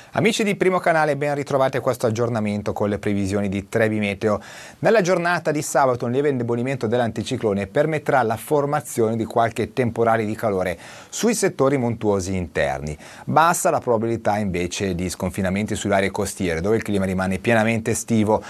Amici di Primo Canale, ben ritrovati a questo aggiornamento con le previsioni di Trevi Meteo. Nella giornata di sabato un lieve indebolimento dell'anticiclone permetterà la formazione di qualche temporale di calore sui settori montuosi interni. Bassa la probabilità invece di sconfinamenti sulle aree costiere, dove il clima rimane pienamente estivo.